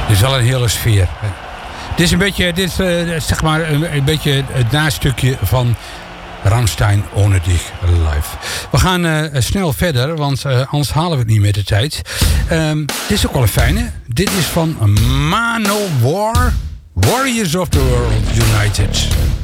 Dit is wel een hele sfeer. Dit is een beetje, zeg maar een beetje het nastukje van Rammstein Ohne Dich live. We gaan snel verder, want anders halen we het niet met de tijd. Dit is ook wel een fijne. Dit is van Manowar, Warriors of the World United.